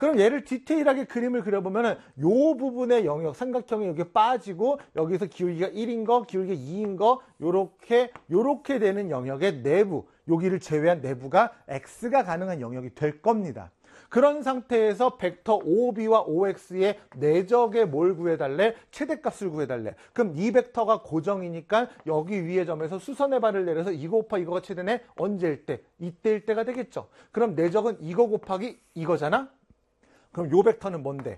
그럼 얘를 디테일하게 그림을 그려보면은 요 부분의 영역, 삼각형이 여기 빠지고 여기서 기울기가 1인 거, 기울기가 2인 거 요렇게 되는 영역의 내부, 여기를 제외한 내부가 x가 가능한 영역이 될 겁니다. 그런 상태에서 벡터 OB와 OX의 내적의 뭘 구해달래? 최대값을 구해달래. 그럼 이 벡터가 고정이니까 여기 위의 점에서 수선의 발을 내려서 이거 곱하기 이거가 최대네? 언제일 때? 이때일 때가 되겠죠. 그럼 내적은 이거 곱하기 이거잖아? 그럼 요 벡터는 뭔데?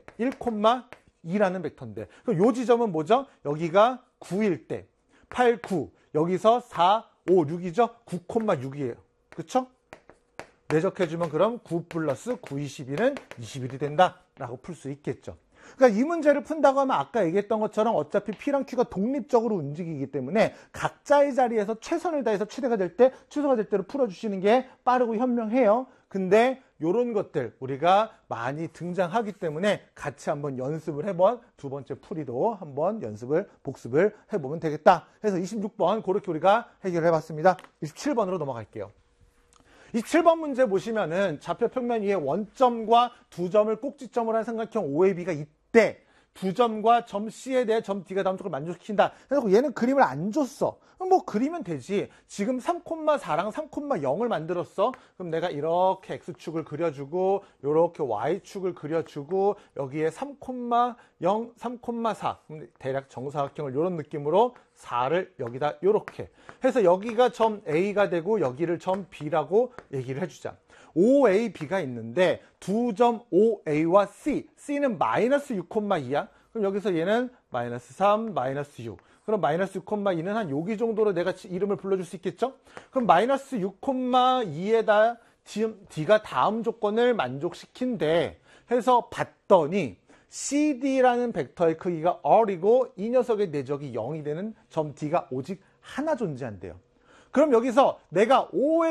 1,2라는 벡터인데. 그럼 요 지점은 뭐죠? 여기가 9일 때. 8, 9. 여기서 4, 5, 6이죠? 9,6이에요. 그쵸? 내적해주면 그럼 9 플러스 9, 21은 21이 된다. 라고 풀 수 있겠죠. 그러니까 이 문제를 푼다고 하면 아까 얘기했던 것처럼 어차피 P랑 Q가 독립적으로 움직이기 때문에 각자의 자리에서 최선을 다해서 최소가 될 때로 풀어주시는 게 빠르고 현명해요. 근데 이런 것들 우리가 많이 등장하기 때문에 같이 한번 연습을 해본 두 번째 풀이도 한번 복습을 해보면 되겠다. 그래서 26번 그렇게 우리가 해결해 봤습니다. 27번으로 넘어갈게요. 27번 문제 보시면은 좌표 평면 위에 원점과 두 점을 꼭지점으로 한 삼각형 OAB가 있대. 두 점과 점 C에 대해 점 D가 다음 쪽을 만족시킨다. 그래서 얘는 그림을 안 줬어. 뭐 그리면 되지. 지금 3,4랑 3,0을 만들었어. 그럼 내가 이렇게 X축을 그려주고 이렇게 Y축을 그려주고 여기에 3,0, 3,4 대략 정사각형을 이런 느낌으로 4를 여기다 이렇게 해서 여기가 점 A가 되고 여기를 점 B라고 얘기를 해주자. OAB가 있는데 두 점 OA와 C는 마이너스 6,2야. 그럼 여기서 얘는 마이너스 3, 마이너스 6. 그럼 마이너스 6,2는 한 여기 정도로 내가 이름을 불러줄 수 있겠죠? 그럼 마이너스 6,2에다 D가 다음 조건을 만족시킨대 해서 봤더니 CD라는 벡터의 크기가 R이고 이 녀석의 내적이 0이 되는 점 D가 오직 하나 존재한대요. 그럼 여기서 내가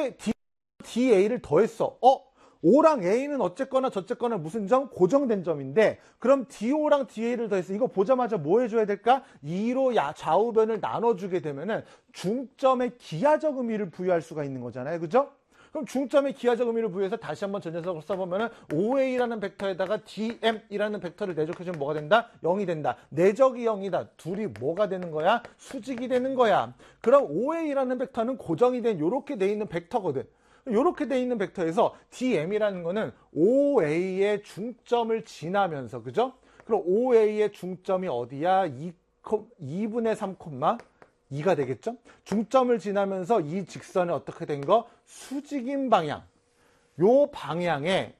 DA를 더했어. O랑 A는 어쨌거나 저쨌거나 무슨 점? 고정된 점인데 그럼 DO랑 DA를 더해서 이거 보자마자 뭐 해줘야 될까? 2로 좌우변을 나눠주게 되면은 중점의 기하적 의미를 부여할 수가 있는 거잖아요. 그죠? 그럼 중점의 기하적 의미를 부여해서 다시 한번 전체적으로 써보면은 OA라는 벡터에다가 DM이라는 벡터를 내적해주면 뭐가 된다? 0이 된다. 내적이 0이다. 둘이 뭐가 되는 거야? 수직이 되는 거야. 그럼 OA라는 벡터는 고정이 된 요렇게 돼 있는 벡터거든. 이렇게 돼 있는 벡터에서 DM이라는 거는 OA의 중점을 지나면서 그죠? 그럼 OA의 중점이 어디야? 2분의 3,2가 되겠죠? 중점을 지나면서 이 직선이 어떻게 된 거? 수직인 방향. 요 방향에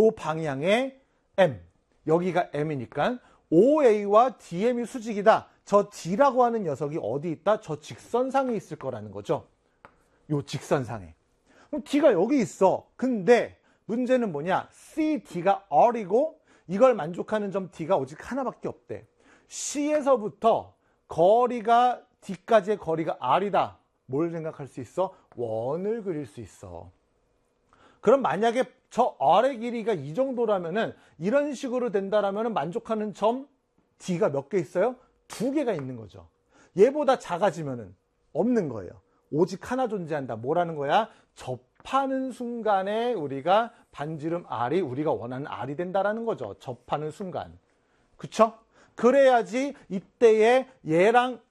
M. 여기가 M이니까 OA와 DM이 수직이다. 저 D라고 하는 녀석이 어디 있다? 저 직선상에 있을 거라는 거죠. 요 직선상에. 그럼 D가 여기 있어. 근데 문제는 뭐냐? CD가 R이고 이걸 만족하는 점 D가 오직 하나밖에 없대. C에서부터 거리가 D까지의 거리가 R이다. 뭘 생각할 수 있어? 원을 그릴 수 있어. 그럼 만약에 저 R의 길이가 이 정도라면은 이런 식으로 된다라면은 만족하는 점 D가 몇 개 있어요? 2개가 있는 거죠. 얘보다 작아지면은 없는 거예요. 오직 하나 존재한다. 뭐라는 거야? 접하는 순간에 우리가 반지름 R이 우리가 원하는 R이 된다라는 거죠. 접하는 순간. 그쵸? 그래야지 이때에 얘랑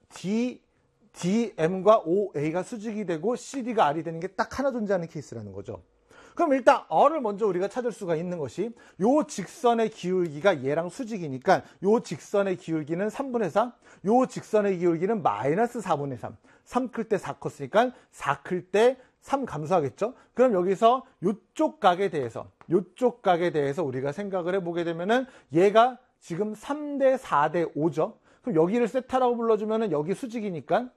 DM과 OA가 수직이 되고 CD가 R이 되는 게 딱 하나 존재하는 케이스라는 거죠. 그럼 일단 R을 먼저 우리가 찾을 수가 있는 것이 요 직선의 기울기가 얘랑 수직이니까 요 직선의 기울기는 3분의 4, 요 직선의 기울기는 마이너스 4분의 3. 3 클 때 4 컸으니까 4 클 때 3 감소하겠죠? 그럼 여기서 요쪽 각에 대해서 우리가 생각을 해보게 되면은 얘가 지금 3대 4대 5죠? 그럼 여기를 세타라고 불러주면은 여기 수직이니까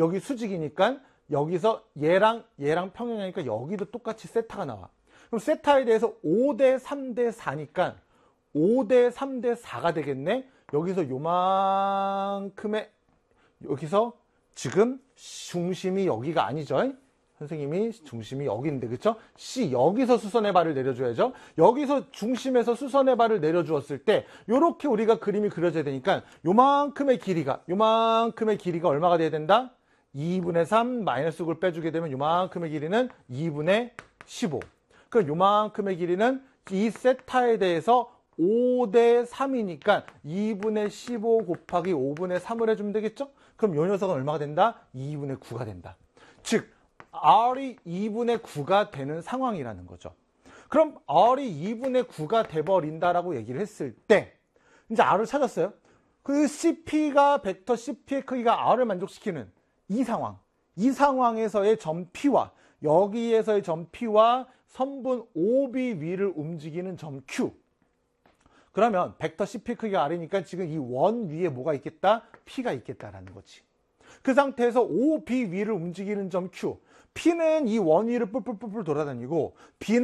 여기서 얘랑 평행하니까 여기도 똑같이 세타가 나와. 그럼 세타에 대해서 5대 3대 4니까 5대 3대 4가 되겠네? 여기서 요만큼의 여기서 지금 중심이 여기가 아니죠? 선생님이 중심이 여기인데 그쵸? C 여기서 수선의 발을 내려줘야죠. 여기서 중심에서 수선의 발을 내려주었을 때 요렇게 우리가 그림이 그려져야 되니까 요만큼의 길이가 얼마가 돼야 된다? 2분의 3 마이너스 6을 빼주게 되면 요만큼의 길이는 2분의 15. 그럼 요만큼의 길이는 이 세타에 대해서 5대 3이니까 2분의 15 곱하기 5분의 3을 해주면 되겠죠? 그럼 이 녀석은 얼마가 된다? 2분의 9가 된다. 즉 R이 2분의 9가 되는 상황이라는 거죠. 그럼 R이 2분의 9가 돼버린다라고 얘기를 했을 때 이제 R을 찾았어요. 그 CP가 벡터 CP의 크기가 R을 만족시키는 이 상황에서의 점 P와 여기에서의 점 P와 선분 OB 위를 움직이는 점 Q. 그러면 벡터 CP 크기가 R이니까 지금 이 원 위에 뭐가 있겠다? P가 있겠다라는 거지. 그 상태에서 OB 위를 움직이는 점 Q. P는 이 원 위를 뿔뿔뿔뿔 돌아다니고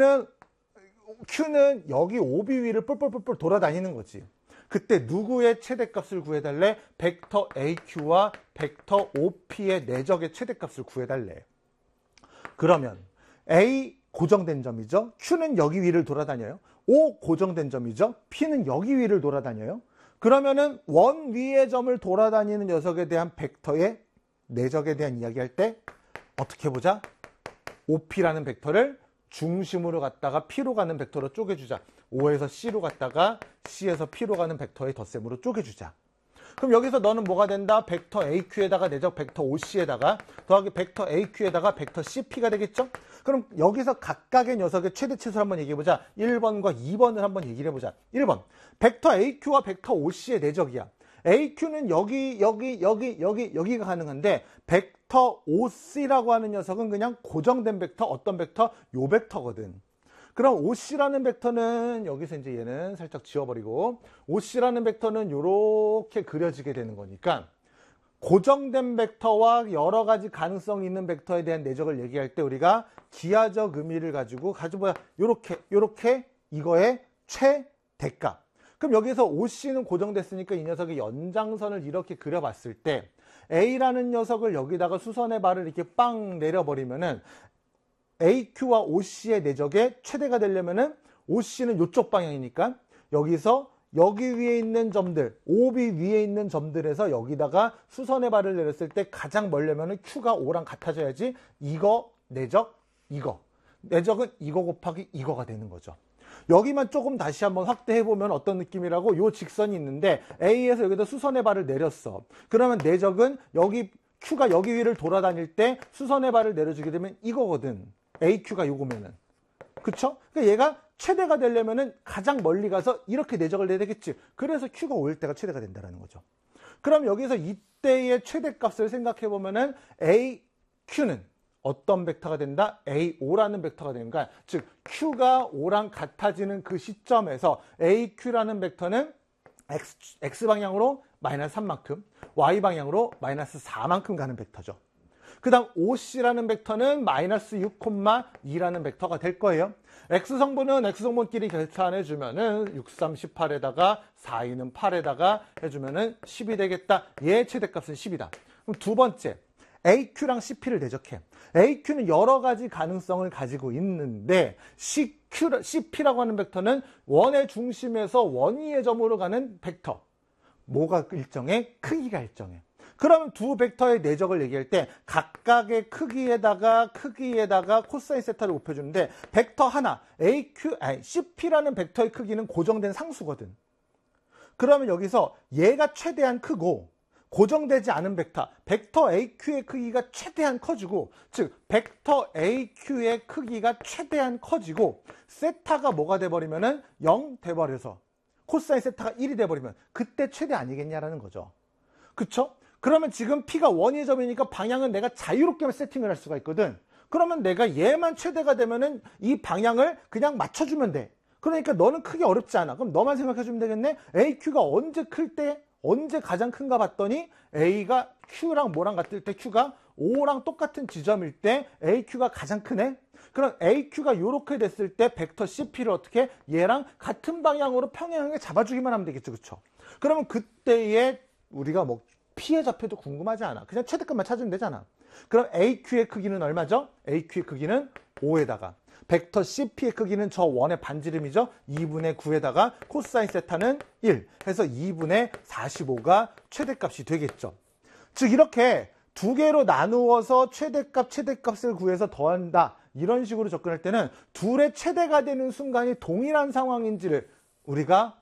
Q는 여기 OB 위를 뿔뿔뿔뿔 돌아다니는 거지. 그때 누구의 최대값을 구해달래? 벡터 AQ와 벡터 OP의 내적의 최대값을 구해달래. 그러면 A 고정된 점이죠. Q는 여기 위를 돌아다녀요. O 고정된 점이죠. P는 여기 위를 돌아다녀요. 그러면은 원 위의 점을 돌아다니는 녀석에 대한 벡터의 내적에 대한 이야기할 때 어떻게 보자? OP라는 벡터를 중심으로 갔다가 P로 가는 벡터로 쪼개주자. O에서 C로 갔다가 C에서 P로 가는 벡터의 덧셈으로 쪼개주자. 그럼 여기서 너는 뭐가 된다? 벡터 AQ에다가 내적 벡터 OC에다가 더하기 벡터 AQ에다가 벡터 CP가 되겠죠? 그럼 여기서 각각의 녀석의 최대 치수를 한번 얘기해보자. 1번과 2번을 한번 얘기를 해보자. 1번, 벡터 AQ와 벡터 OC의 내적이야. AQ는 여기가 가능한데 벡터 OC라고 하는 녀석은 그냥 고정된 벡터, 어떤 벡터? 요 벡터거든. 그럼 OC라는 벡터는 여기서 이제 얘는 살짝 지워버리고 OC라는 벡터는 이렇게 그려지게 되는 거니까 고정된 벡터와 여러 가지 가능성이 있는 벡터에 대한 내적을 얘기할 때 우리가 기하적 의미를 가지고 요렇게 이거의 최대값. 그럼 여기서 OC는 고정됐으니까 이 녀석의 연장선을 이렇게 그려봤을 때 A라는 녀석을 여기다가 수선의 발을 이렇게 빵 내려버리면은 AQ와 OC의 내적의 최대가 되려면은 OC는 이쪽 방향이니까 여기서 여기 위에 있는 점들, OB 위에 있는 점들에서 여기다가 수선의 발을 내렸을 때 가장 멀려면은 Q가 O랑 같아져야지 이거 내적, 이거. 내적은 이거 곱하기 이거가 되는 거죠. 여기만 조금 다시 한번 확대해보면 어떤 느낌이라고 요 직선이 있는데 A에서 여기다 수선의 발을 내렸어. 그러면 내적은 여기 Q가 여기 위를 돌아다닐 때 수선의 발을 내려주게 되면 이거거든. AQ가 요거면은. 그쵸? 그러니까 얘가 최대가 되려면은 가장 멀리 가서 이렇게 내적을 내야 되겠지. 그래서 Q가 5일 때가 최대가 된다는 거죠. 그럼 여기서 이때의 최대값을 생각해보면은 AQ는 어떤 벡터가 된다? AO라는 벡터가 되는 거야. 즉, Q가 O랑 같아지는 그 시점에서 AQ라는 벡터는 X방향으로 마이너스 3만큼, Y방향으로 마이너스 4만큼 가는 벡터죠. 그 다음 OC라는 벡터는 마이너스 6,2라는 벡터가 될 거예요. X성분은 X성분끼리 계산해주면은 6, 3, 18에다가 4, 2는 8에다가 해주면은 10이 되겠다. 얘의 최대값은 10이다. 그럼 두 번째, AQ랑 CP를 내적해. AQ는 여러 가지 가능성을 가지고 있는데 CP라고 하는 벡터는 원의 중심에서 원위의 점으로 가는 벡터. 뭐가 일정해? 크기가 일정해. 그러면 두 벡터의 내적을 얘기할 때 각각의 크기에다가 코사인 세타를 곱해주는데 벡터 하나, CP라는 벡터의 크기는 고정된 상수거든. 그러면 여기서 얘가 최대한 크고 고정되지 않은 벡터 AQ의 크기가 최대한 커지고, 즉 벡터 AQ의 크기가 최대한 커지고 세타가 뭐가 돼버리면은 0 돼버려서 코사인 세타가 1이 돼버리면 그때 최대 아니겠냐라는 거죠. 그쵸? 그러면 지금 P가 원위의 점이니까 방향은 내가 자유롭게 세팅을 할 수가 있거든. 그러면 내가 얘만 최대가 되면은 이 방향을 그냥 맞춰주면 돼. 그러니까 너는 크기 어렵지 않아. 그럼 너만 생각해주면 되겠네. AQ가 언제 클 때, 언제 가장 큰가 봤더니 A가 Q랑 뭐랑 같을 때 Q가 O랑 똑같은 지점일 때 AQ가 가장 크네. 그럼 AQ가 이렇게 됐을 때 벡터 CP를 어떻게 얘랑 같은 방향으로 평행하게 잡아주기만 하면 되겠죠. 그쵸? 그러면 그때에 우리가 뭐 P의 좌표도 궁금하지 않아. 그냥 최대값만 찾으면 되잖아. 그럼 AQ의 크기는 얼마죠? AQ의 크기는 5에다가 벡터 CP의 크기는 저 원의 반지름이죠. 2분의 9에다가 코사인 세타는 1 해서 2분의 45가 최대값이 되겠죠. 즉 이렇게 두 개로 나누어서 최대값을 구해서 더한다. 이런 식으로 접근할 때는 둘의 최대가 되는 순간이 동일한 상황인지를 우리가